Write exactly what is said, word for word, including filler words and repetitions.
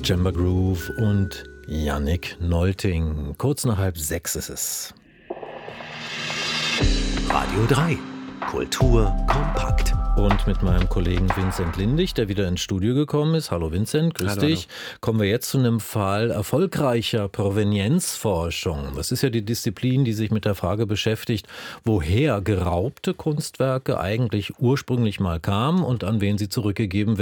Cemba Groove und Yannick Nolting. Kurz nach halb sechs ist es. Radio drei. Kultur kompakt. Und mit meinem Kollegen Vincent Lindig, der wieder ins Studio gekommen ist. Hallo Vincent, grüß hallo, dich. Hallo. Kommen wir jetzt zu einem Fall erfolgreicher Provenienzforschung. Das ist ja die Disziplin, die sich mit der Frage beschäftigt, woher geraubte Kunstwerke eigentlich ursprünglich mal kamen und an wen sie zurückgegeben werden.